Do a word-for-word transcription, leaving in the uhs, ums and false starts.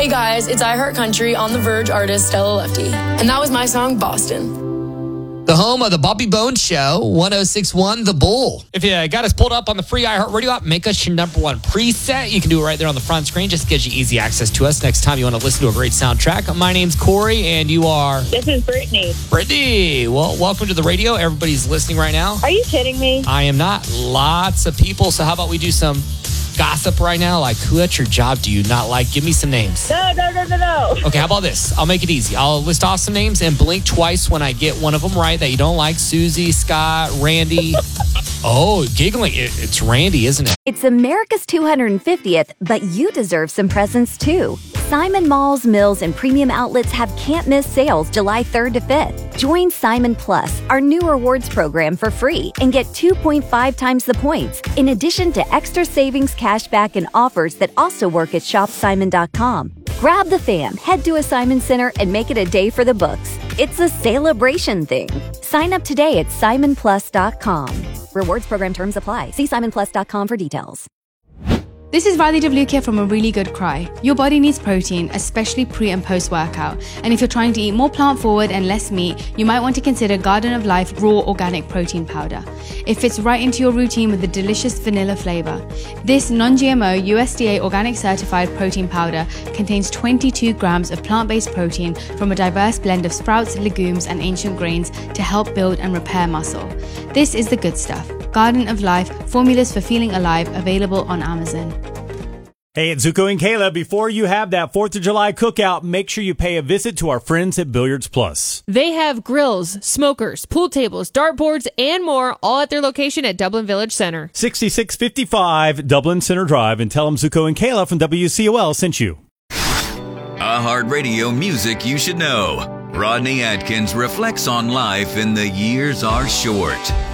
Hey guys, it's iHeartCountry on the Verge artist Stella Lefty. And that was my song, Boston. The home of the Bobby Bones Show, one oh six point one The Bull. If you got us pulled up on the free iHeartRadio app, make us your number one preset. You can do it right there on the front screen. Just gives you easy access to us next time you want to listen to a great soundtrack. My name's Corey, and you are? This is Brittany. Brittany. Well, welcome to the radio. Everybody's listening right now. Are you kidding me? I am not. Lots of people. So how about we do some gossip right now? Like, who at your job do you not like? Give me some names. No, no, no, no, no. Okay, how about this? I'll make it easy. I'll list off some names and blink twice when I get one of them right that you don't like. Susie, Scott, Randy. Oh, giggling. It, it's Randy, isn't it? It's America's two hundred fiftieth, but you deserve some presents too. Simon Malls, Mills, and Premium Outlets have can't-miss sales July third to fifth. Join Simon Plus, our new rewards program, for free and get two point five times the points, in addition to extra savings, cashback, and offers that also work at shop simon dot com. Grab the fam, head to a Simon Center, and make it a day for the books. It's a celebration thing. Sign up today at simon plus dot com. Rewards program terms apply. See simon plus dot com for details. This is Riley DeVlukia from A Really Good Cry. Your body needs protein, especially pre and post workout. And if you're trying to eat more plant forward and less meat, you might want to consider Garden of Life Raw Organic Protein Powder. It fits right into your routine with a delicious vanilla flavor. This non-G M O U S D A organic certified protein powder contains twenty-two grams of plant-based protein from a diverse blend of sprouts, legumes, and ancient grains to help build and repair muscle. This is the good stuff. Garden of Life, formulas for feeling alive, available on Amazon. Hey, it's Zuko and Kayla. Before you have that fourth of July cookout, make sure you pay a visit to our friends at Billiards Plus. They have grills, smokers, pool tables, dartboards, and more, all at their location at Dublin Village Center. sixty-six fifty-five Dublin Center Drive, and tell them Zuko and Kayla from W C O L sent you. iHeartRadio music you should know. Rodney Atkins reflects on life in The Years Are Short.